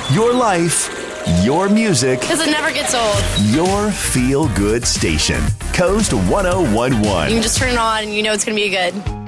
Your life, your music, Because it never gets old. your feel-good station. Coast You 1011. can just turn it on and you know it's going to be good.